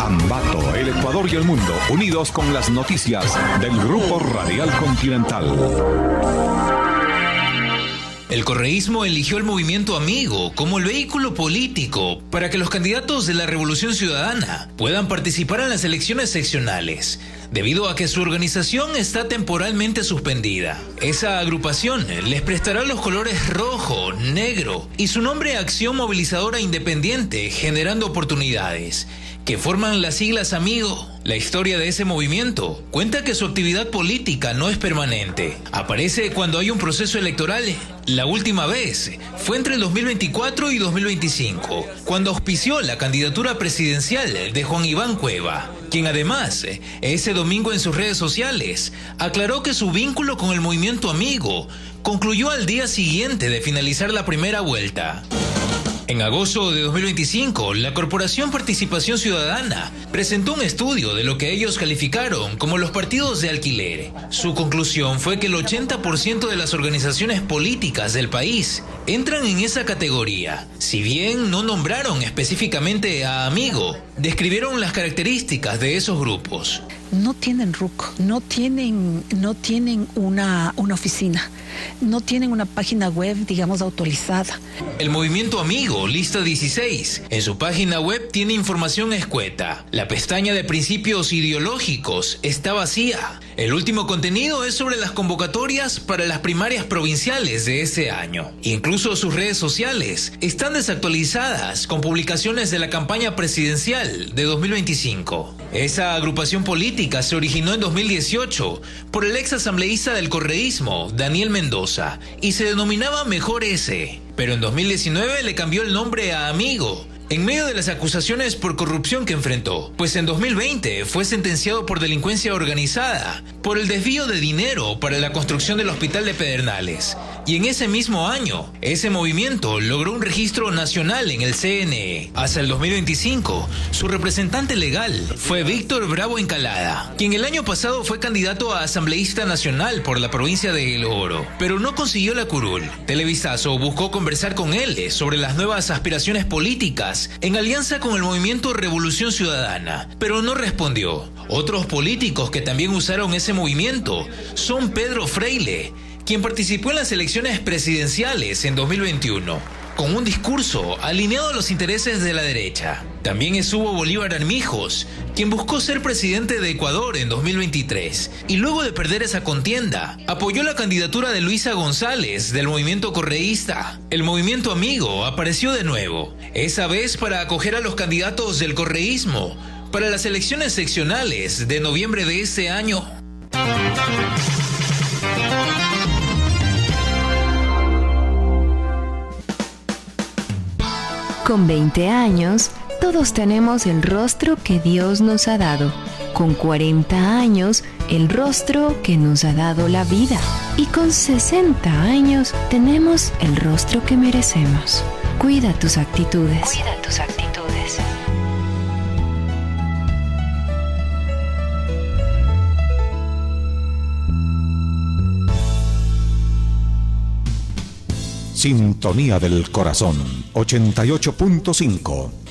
Ambato, el Ecuador y el mundo, unidos con las noticias del Grupo Radial Continental. El correísmo eligió el movimiento Amigo como el vehículo político para que los candidatos de la Revolución Ciudadana puedan participar en las elecciones seccionales, debido a que su organización está temporalmente suspendida. Esa agrupación les prestará los colores rojo, negro y su nombre Acción Movilizadora Independiente, generando oportunidades, que forman las siglas Amigo. La historia de ese movimiento cuenta que su actividad política no es permanente. Aparece cuando hay un proceso electoral. La última vez fue entre el 2024 y 2025, cuando auspició la candidatura presidencial de Juan Iván Cueva, quien además, ese domingo en sus redes sociales, aclaró que su vínculo con el movimiento Amigo concluyó al día siguiente de finalizar la primera vuelta. En agosto de 2025, la Corporación Participación Ciudadana presentó un estudio de lo que ellos calificaron como los partidos de alquiler. Su conclusión fue que el 80% de las organizaciones políticas del país entran en esa categoría. Si bien no nombraron específicamente a Amigo, describieron las características de esos grupos. No tienen RUC, no tienen una oficina, no tienen una página web, digamos, autorizada. El movimiento Amigo, lista 16, en su página web tiene información escueta. La pestaña de principios ideológicos está vacía. El último contenido es sobre las convocatorias para las primarias provinciales de este año. Incluso sus redes sociales están desactualizadas con publicaciones de la campaña presidencial de 2025. Esa agrupación política se originó en 2018 por el ex asambleísta del correísmo, Daniel Mendoza, y se denominaba Mejor S, pero en 2019 le cambió el nombre a Amigo, en medio de las acusaciones por corrupción que enfrentó, pues en 2020 fue sentenciado por delincuencia organizada por el desvío de dinero para la construcción del hospital de Pedernales. Y en ese mismo año, ese movimiento logró un registro nacional en el CNE. Hasta el 2025, su representante legal fue Víctor Bravo Encalada, quien el año pasado fue candidato a asambleísta nacional por la provincia de El Oro, pero no consiguió la curul. Televisazo buscó conversar con él sobre las nuevas aspiraciones políticas en alianza con el movimiento Revolución Ciudadana, pero no respondió. Otros políticos que también usaron ese movimiento son Pedro Freile, quien participó en las elecciones presidenciales en 2021, con un discurso alineado a los intereses de la derecha. También estuvo Bolívar Armijos, quien buscó ser presidente de Ecuador en 2023, y luego de perder esa contienda, apoyó la candidatura de Luisa González del movimiento correísta. El movimiento Amigo apareció de nuevo, esa vez para acoger a los candidatos del correísmo para las elecciones seccionales de noviembre de este año. Con 20 años, todos tenemos el rostro que Dios nos ha dado. Con 40 años, el rostro que nos ha dado la vida. Y con 60 años, tenemos el rostro que merecemos. Cuida tus actitudes. Cuida tus actitudes. Sintonía del Corazón 88.5.